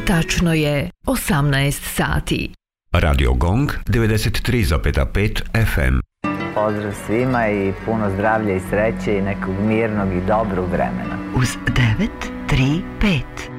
Tačno je 18 sati. Radio Gong 93,5 FM. Pozdrav svima i puno zdravlja i sreće i nekog mirnog i dobrog vremena. Uz 9, 3, 5.